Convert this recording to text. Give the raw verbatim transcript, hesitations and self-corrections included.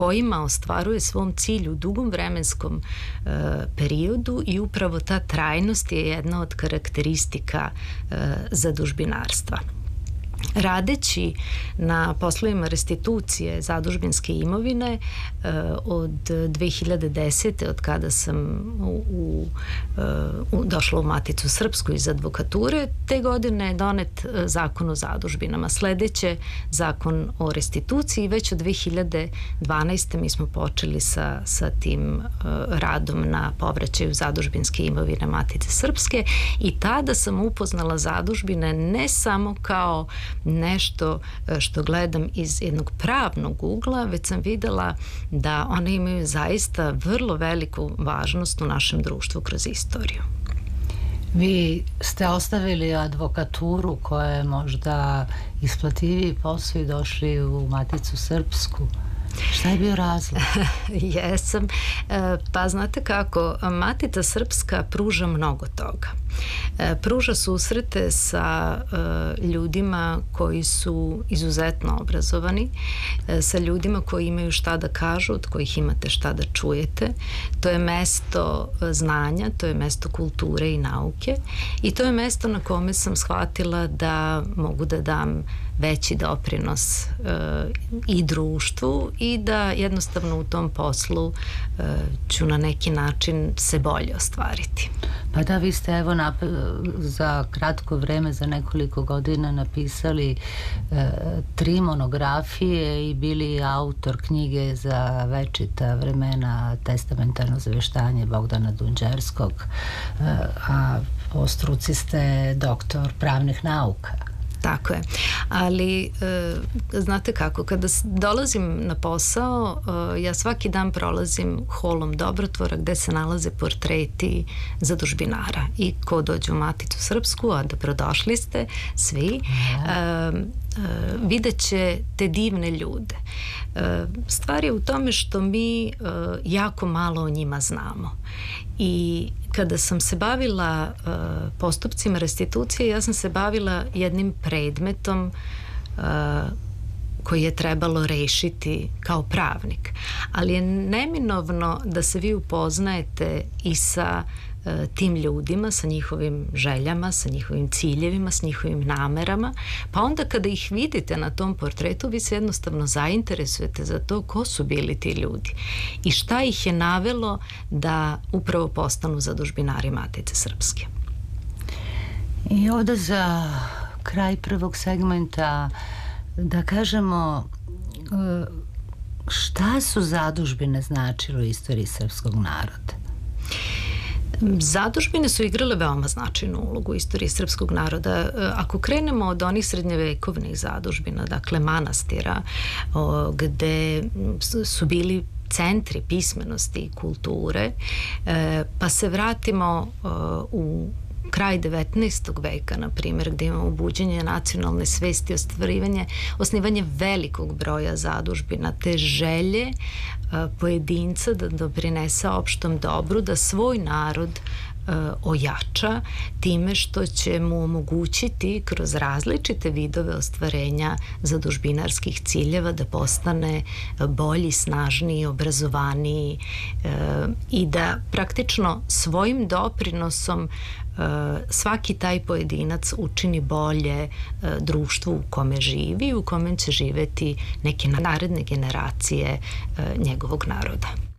kojima ostvaruje svom cilju u dugom vremenskom e, periodu i upravo ta trajnost je jedna od karakteristika e, zadužbinarstva. Radeći na poslovima restitucije zadužbinske imovine od dve hiljade desete. od kada sam u, u, u, došla u Maticu Srpsku iz advokature, te godine je donet zakon o zadužbinama. Sledeće zakon o restituciji, već od dve hiljade dvanaeste. mi smo počeli sa, sa tim radom na povraćaju zadužbinske imovine Matice Srpske i tada sam upoznala zadužbine ne samo kao nešto što gledam iz jednog pravnog ugla, već sam videla da one imaju zaista vrlo veliku važnost u našem društvu kroz istoriju. Vi ste ostavili advokaturu koja je možda isplativiji posao i došli u Maticu Srpsku. Šta je bio razlog? Jesam. Pa znate kako, Matica Srpska pruža mnogo toga. Pruža susrete sa ljudima koji su izuzetno obrazovani, sa ljudima koji imaju šta da kažu, od kojih imate šta da čujete. To je mesto znanja, to je mesto kulture i nauke i to je mesto na kome sam shvatila da mogu da dam veći doprinos e, i društvu i da jednostavno u tom poslu e, ću na neki način se bolje ostvariti. Pa da, vi ste evo nap za kratko vreme, za nekoliko godina napisali e, tri monografije i bili autor knjige za večita vremena Testamentarno zaveštanje Bogdana Dunđerskog, e, a po struci ste doktor pravnih nauka. Tako je, ali e, znate kako, kada dolazim na posao, e, ja svaki dan prolazim holom Dobrotvora gde se nalaze portreti zadužbinara i ko dođe u Maticu Srpsku, a dobrodošli ste svi, e, e, vidjet će te divne ljude. E, stvar je u tome što mi e, jako malo o njima znamo i kada sam se bavila uh, postupcima restitucije, ja sam se bavila jednim predmetom uh, koji je trebalo rešiti kao pravnik. Ali je neminovno da se vi upoznajete i sa uh, tim ljudima, sa njihovim željama, sa njihovim ciljevima, s njihovim namerama, pa onda kada ih vidite na tom portretu, vi se jednostavno zainteresujete za to ko su bili ti ljudi i šta ih je navelo da upravo postanu zadužbinari Matice Srpske. I ovdje za kraj prvog segmenta da kažemo šta su zadužbine značile u istoriji srpskog naroda? Zadužbine su igrale veoma značajnu ulogu u istoriji srpskog naroda. Ako krenemo od onih srednjevekovnih zadužbina, dakle manastira, gde su bili centri pismenosti i kulture, pa se vratimo u kraj devetnaestog veka, na primjer, gde imamo buđenje nacionalne svesti, ostvarivanje, osnivanje velikog broja zadužbina, te želje a, pojedinca da doprinese opštom dobru, da svoj narod a, ojača time što će mu omogućiti kroz različite vidove ostvarenja zadužbinarskih ciljeva da postane bolji, snažniji, obrazovaniji a, i da praktično svojim doprinosom svaki taj pojedinac učini bolje društvu u kome živi i u kome će živeti neke naredne generacije njegovog naroda.